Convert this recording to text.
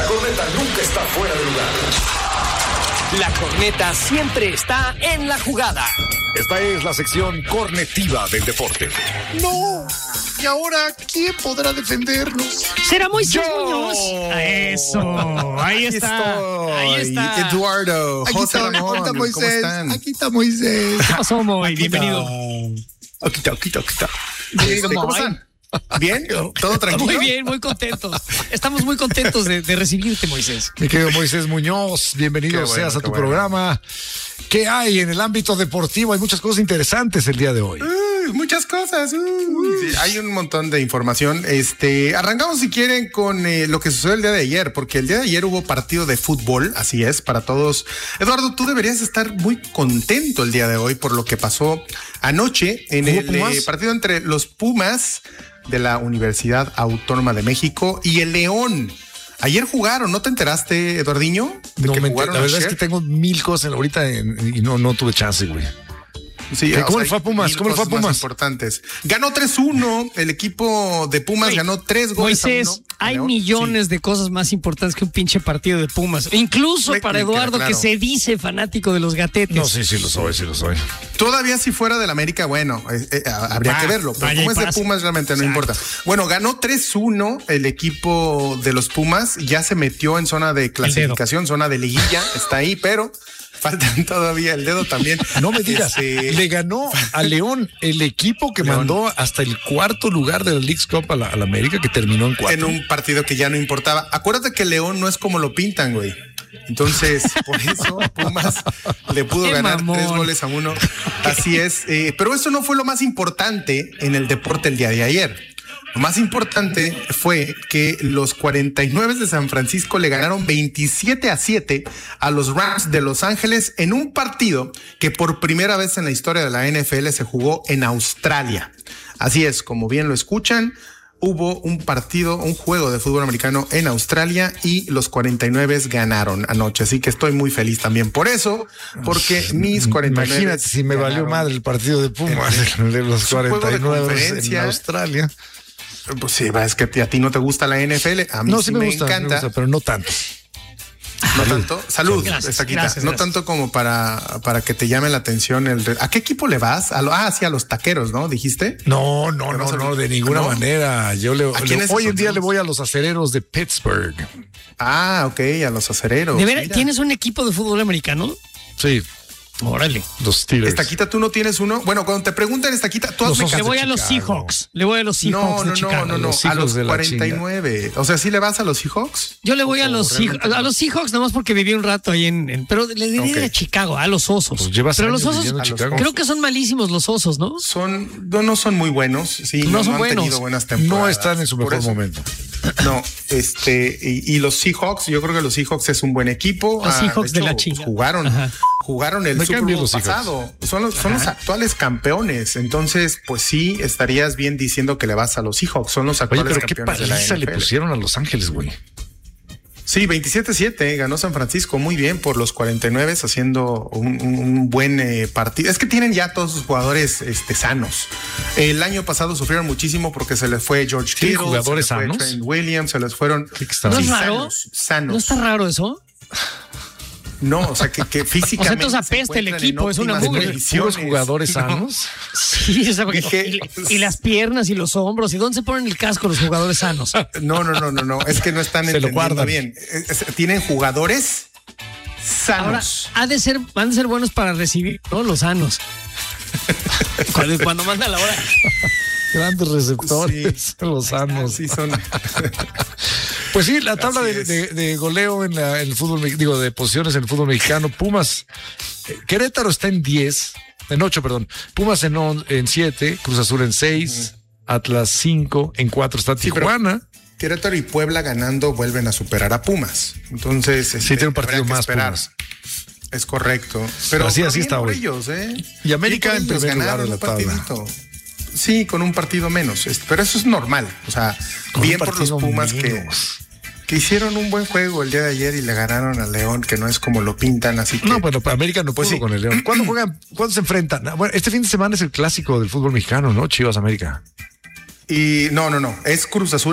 corneta nunca está fuera de lugar. La corneta siempre está en la jugada. Esta es la sección cornetiva del deporte. No. ¿Y ahora quién podrá defendernos? ¿Será Moisés ¡Yo! Muñoz? Eso, ahí está. Ahí está. Eduardo, Aquí José está, Ramón, está ¿cómo Moisés. están? Aquí está Moisés. ¿Qué pasó, Moy? Bienvenido. Aquí está. ¿Cómo ¿Cómo están? ¿Bien? ¿Todo tranquilo? Muy bien, muy contentos. Estamos muy contentos de recibirte, Moisés. Mi querido Moisés Muñoz, bienvenido Qué bueno, seas a qué tu bueno. programa. ¿Qué hay en el ámbito deportivo? Hay muchas cosas interesantes el día de hoy. Muchas cosas. Sí, hay un montón de información. Arrancamos si quieren con lo que sucedió el día de ayer, porque el día de ayer hubo partido de fútbol, así es, para todos. Eduardo, tú deberías estar muy contento el día de hoy por lo que pasó anoche en el partido entre los Pumas de la Universidad Autónoma de México y el León. Ayer jugaron, ¿no te enteraste, Eduardiño? No me jugaron la verdad ayer? es que tengo mil cosas ahorita y no tuve chance, güey. Sí, ¿Cómo le fue a Pumas? ¿Cómo le fue a Pumas? Importantes. Ganó 3-1. El equipo de Pumas ganó 3 goles Moisés, a 1. hay León. millones de cosas más importantes que un pinche partido de Pumas. Incluso Me para queda Eduardo, claro. que se dice fanático de los gatetes. No, sí lo soy. Todavía si fuera del América, bueno, habría que verlo. Pero vaya como y es de pasa. Pumas, realmente no Exacto. importa. Bueno, ganó 3-1 el equipo de los Pumas. Ya se metió en zona de clasificación, zona de liguilla. Está ahí, pero faltan todavía el dedo también. No me digas, le ganó a León el equipo que León. mandó hasta el cuarto lugar de la Leagues Cup a la América, que terminó en 4. En un partido que ya no importaba. Acuérdate que León no es como lo pintan, güey. Entonces, por eso Pumas le pudo Qué ganar mamón. 3 goles a 1. Así es. Pero eso no fue lo más importante en el deporte el día de ayer. Lo más importante fue que los 49 de San Francisco le ganaron 27-7 a los Rams de Los Ángeles en un partido que por primera vez en la historia de la NFL se jugó en Australia. Así es, como bien lo escuchan, hubo un juego de fútbol americano en Australia y los 49 ganaron anoche. Así que estoy muy feliz también por eso, porque mis 49. Imagínate si me valió ganaron. madre el partido de Pumas, de los Su juego de 49 en conferencia. Australia. Pues sí, es que a ti no te gusta la NFL. A mí No, sí sí me gusta, encanta. pero no tanto. No tanto. Salud, Gracias, Estaquita. gracias, No gracias. tanto como para que te llame la atención. ¿A qué equipo le vas? Sí, a los taqueros, ¿no? ¿Dijiste? No, vas a- de ninguna ¿no? manera. Yo quiénes hoy en son? día le voy a los acereros de Pittsburgh. Ok, a los acereros. ¿De veras Mira. tienes un equipo de fútbol americano? Sí, Órale. los Steelers. Estaquita, ¿tú no tienes uno? Bueno, cuando te preguntan, Estaquita, tú Los hazme Osos Le caso. voy a los Chicago. Seahawks. Le voy a los Seahawks de Chicago. No. Los A hijos los de la 49. O sea, ¿sí le vas a los Seahawks? Yo le voy a los realmente Seahawks, a los Seahawks nomás porque viví un rato ahí pero le diría Ok. a Chicago, a los Osos. Pues llevas pero los años Osos, viviendo en Chicago. creo que son malísimos los Osos, ¿no? No son muy buenos. Sí, No son han buenos. tenido buenas temporadas. No están en su Por mejor eso. momento. No, y los Seahawks, yo creo que los Seahawks es un buen equipo. Los Seahawks de la hecho, chingada. Jugaron el Me Super caen bien Bowl los Seahawks. pasado. Son los actuales campeones. Entonces, pues sí, estarías bien diciendo que le vas a los Seahawks. Son los Oye, actuales pero qué campeones de la paliza le NFL. pusieron a Los Ángeles, güey. Sí, 27-7 ganó San Francisco muy bien por los 49 haciendo un buen partido. Es que tienen ya todos sus jugadores sanos. El año pasado sufrieron muchísimo porque se les fue George ¿Tienen Kittle, jugadores se les fue sanos? Trent Williams, se les fueron ¿Qué está ¿No es bien? raro? sanos. ¿No está raro eso? No, o sea, que físicamente. entonces apesta el se equipo, encuentran es una en óptimas mugre. condiciones. Puros jugadores No. sanos. Sí, o sea, porque- Dije- y las piernas y los hombros. ¿Y dónde se ponen el casco los jugadores sanos? No. Es que no están Se lo entendiendo guardan. bien. Tienen jugadores Ahora, sanos. van a ser buenos para recibir, ¿no? Los sanos. Cuando manda la hora. Grandes receptores, los sanos. Sí, son. Pues sí, la tabla Así de goleo en el fútbol, de posiciones en el fútbol mexicano. Pumas, Querétaro está en 10, en 8, perdón. Pumas en 7, Cruz Azul en 6, Atlas 5, en 4 está Sí, pero- Tijuana. Querétaro y Puebla ganando vuelven a superar a Pumas. Entonces, tiene un partido habrá que más esperar. Pumas. Es correcto. Pero Así bien está por hoy. ellos, Y América Bien en por ellos, primer lugar ganaron de la un tabla. partidito. Sí, con un partido menos. Pero eso es normal. O sea, Con bien un por los partido Pumas menos. que hicieron un buen juego el día de ayer y le ganaron a León, que no es como lo pintan, así que. No, pero América no Pues pudo sí. con el León. ¿Cuándo juegan? ¿Cuándo se enfrentan? Bueno, este fin de semana es el clásico del fútbol mexicano, ¿no? Chivas América. Y no. Es Cruz Azul